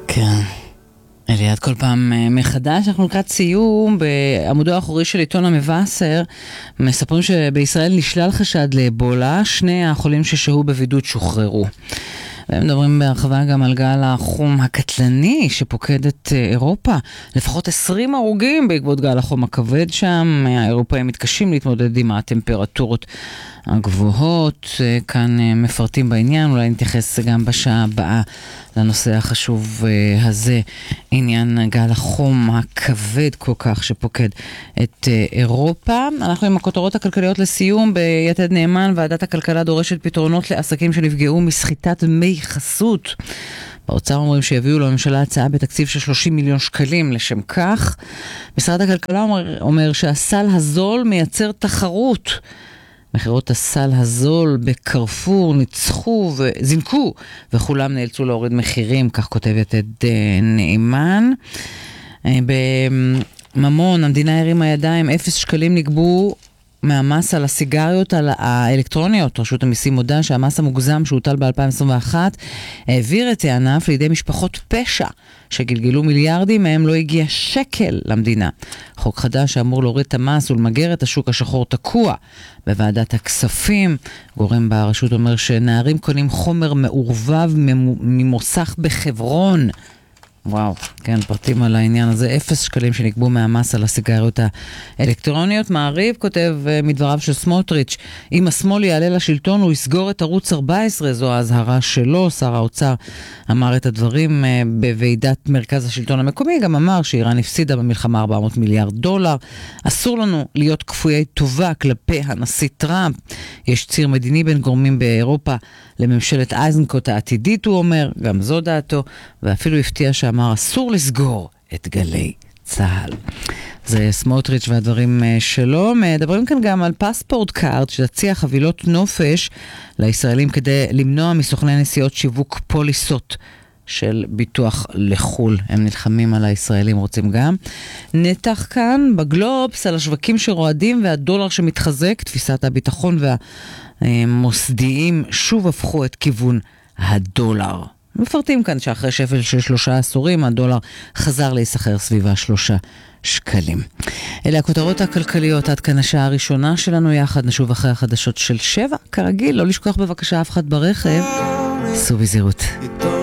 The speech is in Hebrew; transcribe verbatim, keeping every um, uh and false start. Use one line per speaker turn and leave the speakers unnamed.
כן. אליעד, כל פעם מחדש, אנחנו לקראת סיום, בעמודו האחורי של עיתון המבשר, מספרים שבישראל נשלל חשד לאבולה, שני החולים ששהו בבידוד שוחררו. והם מדברים בהרחבה גם על גל החום הקטלני שפוקד את אירופה. לפחות עשרים הרוגים בעקבות גל החום הכבד שם. האירופאים מתקשים להתמודד עם הטמפרטורות הגבוהות. כאן מפרטים בעניין, אולי נתייחס גם בשעה הבאה לנושא החשוב הזה, עניין גל החום הכבד כל כך שפוקד את אירופה. אנחנו עם הכותרות הכלכליות לסיום. ביתד נאמן, ועדת הכלכלה דורשת פתרונות לעסקים שנפגעו מסחיטת דמי חסות. באוצר אומרים שיביאו לממשלה הצעה בתקציב של שלושים מיליון שקלים לשם כך. משרד הכלכלה אומר, אומר שהסל הזול מייצר תחרות. מחירות הסל הזול בקרפור ניצחו וזינקו, וכולם נאלצו להוריד מחירים, כך כותב יתד נאמן. בממון, המדינה הרימה ידיים, אפס שקלים נגבו מהמס על הסיגריות האלקטרוניות. רשות המיסים מודה שהמס המוגזם שהוטל ב-אלפיים עשרים ואחת העביר את הענף לידי משפחות פשע שגלגלו מיליארדים, מהם לא הגיע שקל למדינה. חוק חדש שאמור להוריד את המס ולמגר את השוק השחור תקוע בוועדת הכספים. גורם ברשות אומר שנערים קונים חומר מעורבב ממוסך בחברון. וואו, כן, פרטים על העניין הזה. אפס שקלים שנקבו מהמס על הסיגריות האלקטרוניות. מעריב כותב מדבריו של סמוטריץ', אם השמאל יעלה לשלטון הוא יסגור את ערוץ ארבע עשרה, זו ההזהרה שלו. שר האוצר אמר את הדברים בוועידת מרכז השלטון המקומי, גם אמר שאיראן הפסידה במלחמה ארבע מאות מיליארד דולר. אסור לנו להיות כפויי טובה כלפי הנשיא טראמפ. יש ציר מדיני בין גורמים באירופה לממשלת אייזנקוט העתידית, הוא אומר, גם זו דעתו, ואפילו הפתיע שאמר אסור לסגור את גלי צהל. זה סמוטריץ' והדברים שלו. מדברים כאן גם על פספורט קארד שתציע חבילות נופש לישראלים כדי למנוע מסוכני נסיעות שיווק פוליסות של ביטוח לחול. הם נלחמים על הישראלים, רוצים גם. נתח כאן בגלובס על השווקים שרועדים והדולר שמתחזק. תפיסת הביטחון והמוסדיים שוב הפכו את כיוון הדולר. מפרטים כאן שאחרי שפל של שלושה עשורים הדולר חזר להיסחר סביבה שלושה שקלים. אלה הכותרות הכלכליות. עד כאן השעה הראשונה שלנו יחד. נשוב אחרי החדשות של שבע. כרגיל, לא לשכוח בבקשה אף אחד ברכב. סעו בזהירות.